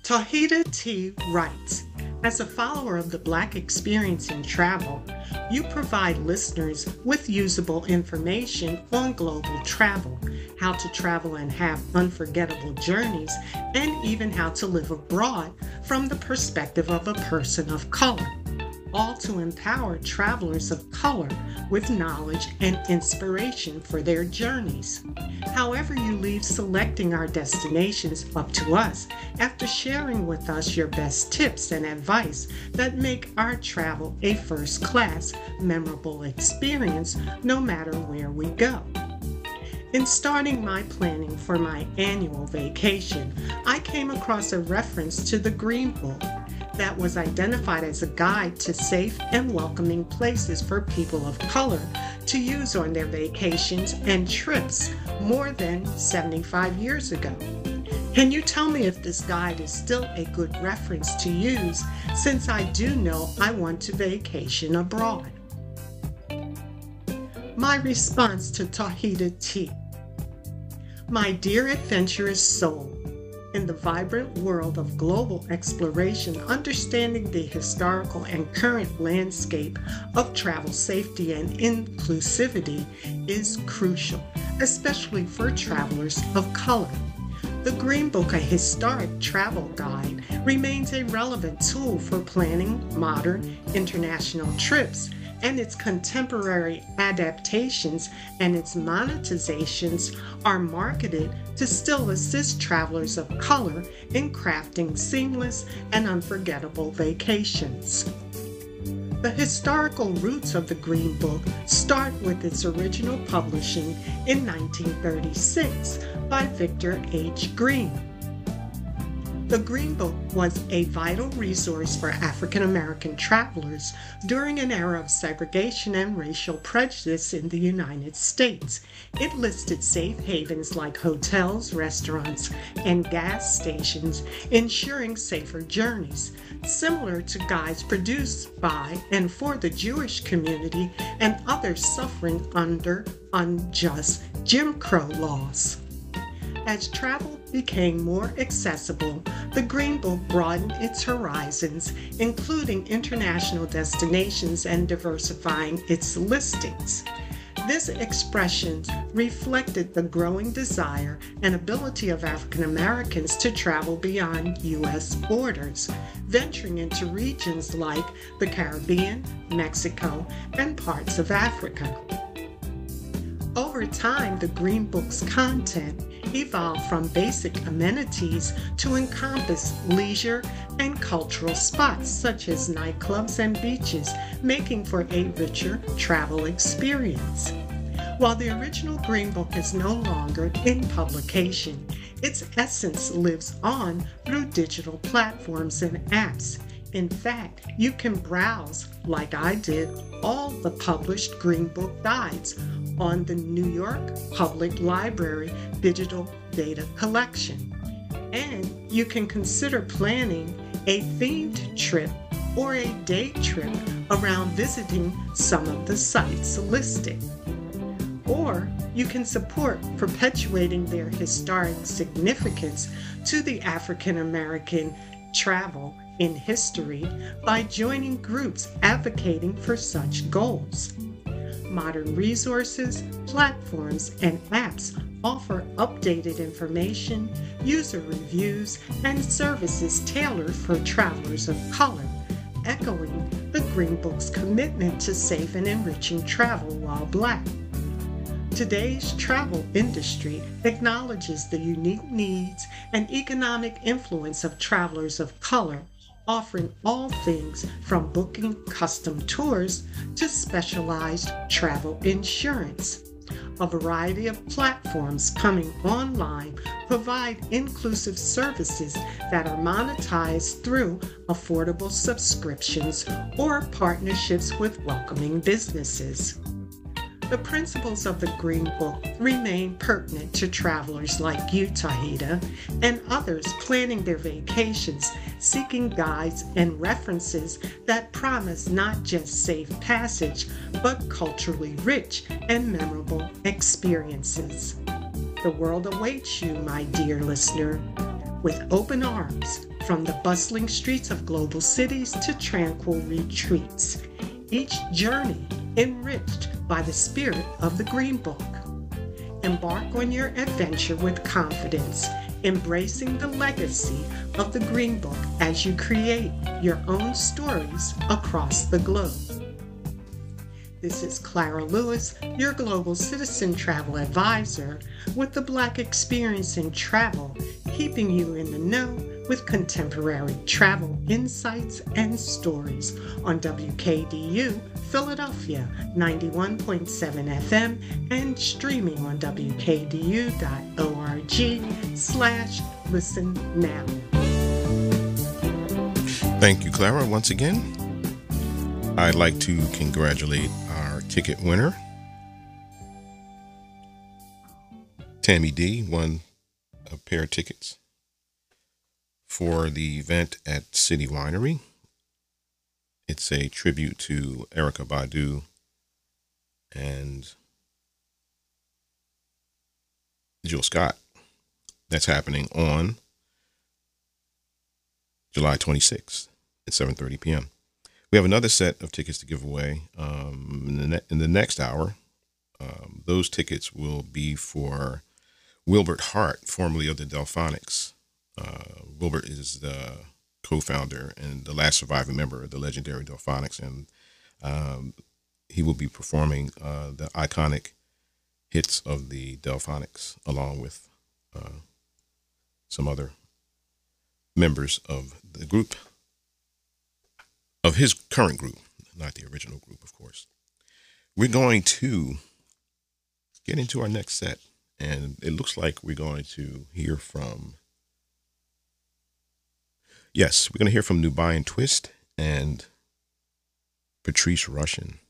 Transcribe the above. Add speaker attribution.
Speaker 1: Tahita T. writes, as a follower of the Black experience in travel, you provide listeners with usable information on global travel, how to travel and have unforgettable journeys, and even how to live abroad from the perspective of a person of color, all to empower travelers of color with knowledge and inspiration for their journeys. However, you leave selecting our destinations up to us after sharing with us your best tips and advice that make our travel a first-class, memorable experience no matter where we go. In starting my planning for my annual vacation, I came across a reference to the Green Book that was identified as a guide to safe and welcoming places for people of color to use on their vacations and trips more than 75 years ago. Can you tell me if this guide is still a good reference to use, since I do know I want to vacation abroad? My response to Tahita T. My dear adventurous soul, in the vibrant world of global exploration, understanding the historical and current landscape of travel safety and inclusivity is crucial, especially for travelers of color. The Green Book, a historic travel guide, remains a relevant tool for planning modern international trips, and its contemporary adaptations and its monetizations are marketed to still assist travelers of color in crafting seamless and unforgettable vacations. The historical roots of the Green Book start with its original publishing in 1936 by Victor H. Green. The Green Book was a vital resource for African American travelers during an era of segregation and racial prejudice in the United States. It listed safe havens like hotels, restaurants, and gas stations, ensuring safer journeys, similar to guides produced by and for the Jewish community and others suffering under unjust Jim Crow laws. As travel became more accessible, the Green Book broadened its horizons, including international destinations and diversifying its listings. This expression reflected the growing desire and ability of African Americans to travel beyond U.S. borders, venturing into regions like the Caribbean, Mexico, and parts of Africa. Over time, the Green Book's content evolved from basic amenities to encompass leisure and cultural spots such as nightclubs and beaches, making for a richer travel experience. While the original Green Book is no longer in publication, its essence lives on through digital platforms and apps. In fact, you can browse, like I did, all the published Green Book guides on the New York Public Library Digital Data Collection. And you can consider planning a themed trip or a day trip around visiting some of the sites listed. Or you can support perpetuating their historic significance to the African American travel in history by joining groups advocating for such goals. Modern resources, platforms, and apps offer updated information, user reviews, and services tailored for travelers of color, echoing the Green Book's commitment to safe and enriching travel while Black. Today's travel industry acknowledges the unique needs and economic influence of travelers of color, offering all things from booking custom tours to specialized travel insurance. A variety of platforms coming online provide inclusive services that are monetized through affordable subscriptions or partnerships with welcoming businesses. The principles of the Green Book remain pertinent to travelers like you, Tahita, and others planning their vacations, seeking guides and references that promise not just safe passage, but culturally rich and memorable experiences. The world awaits you, my dear listener. with open arms from the bustling streets of global cities to tranquil retreats. Each journey enriched by the spirit of the Green Book. Embark on your adventure with confidence, embracing the legacy of the Green Book as you create your own stories across the globe. This is Clara Lewis, your Global Citizen Travel Advisor, with the Black Experience in Travel, keeping you in the know with contemporary travel insights and stories on WKDU Philadelphia 91.7 FM and streaming on wkdu.org/listen now.
Speaker 2: Thank you, Clara. Once again, I'd like to congratulate our ticket winner. Tammy D won a pair of tickets for the event at City Winery. It's a tribute to Erykah Badu and Jill Scott. That's happening on July 26th at 7:30 p.m. We have another set of tickets to give away in the next hour. Those tickets will be for Wilbert Hart, formerly of the Delphonics. Wilbert is the co-founder and the last surviving member of the legendary Delphonics, and he will be performing the iconic hits of the Delphonics along with some other members of the group, of his current group, not the original group, of course. We're going to get into our next set, and it looks like we're going to hear from, we're going to hear from Nubiyan Twist and Patrice Rushen.